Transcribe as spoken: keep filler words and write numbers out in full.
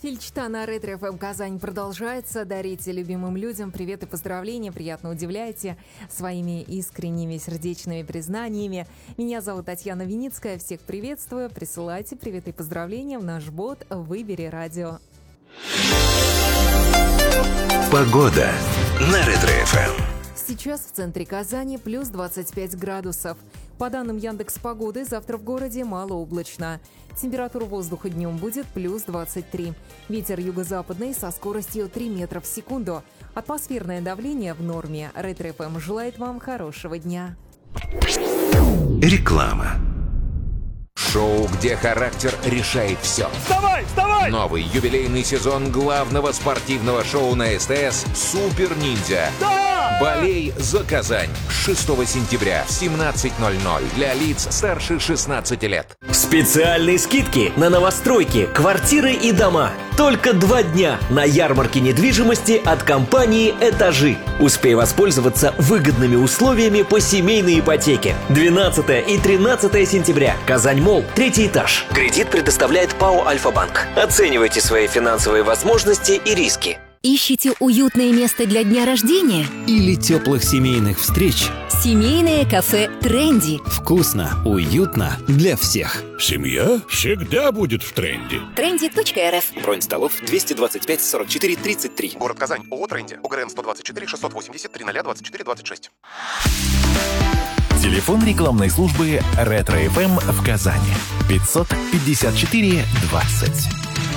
Фильчта на Ретро эф эм Казань продолжается. Дарите любимым людям привет и поздравления. Приятно удивляете своими искренними сердечными признаниями. Меня зовут Татьяна Виницкая. Всех приветствую. Присылайте приветы и поздравления в наш бот «Выбери радио». Погода на Ретро эф эм. Сейчас в центре Казани плюс двадцать пять градусов. По данным Яндекс.Погоды, завтра в городе малооблачно. Температура воздуха днем будет плюс двадцать три. Ветер юго-западный со скоростью три метра в секунду. Атмосферное давление в норме. Ретро эф эм желает вам хорошего дня. Реклама. Шоу, где характер решает все. Вставай, вставай! Новый юбилейный сезон главного спортивного шоу на СТС «Супер Ниндзя». Да! Болей за Казань с шестого сентября в семнадцать ноль ноль для лиц старше шестнадцати лет. Специальные скидки на новостройки, квартиры и дома. Только два дня на ярмарке недвижимости от компании «Этажи». Успей воспользоваться выгодными условиями по семейной ипотеке. двенадцатого и тринадцатого сентября. Казань-Молл, третий этаж. Кредит предоставляет ПАО «Альфа-Банк». Оценивайте свои финансовые возможности и риски. Ищите уютное место для дня рождения? Или теплых семейных встреч? Семейное кафе «Тренди». Вкусно, уютно для всех. Семья всегда будет в тренде. тренди точка эр эф. Бронь столов двести двадцать пять сорок четыре тридцать три. Город Казань. ООО «Тренди». ОГРН сто двадцать четыре шестьсот восемьдесят три ноль двадцать четыре двадцать шесть. Телефон рекламной службы «Ретро эф эм» в Казани. пятьсот пятьдесят четыре двадцать.